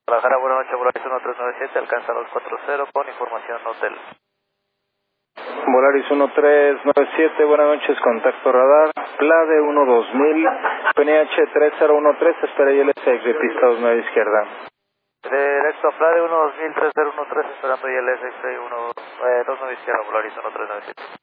Guadalajara, buenas noches, Volaris 1397, alcanza 240 con información hotel. Volaris 1397, buenas noches, contacto radar, PLADE 12000, PNH 3013, espera ILS de pista 29 izquierda. Directo a PLADE 12000, 3013, esperando ILS 29 izquierda, Volaris 1397.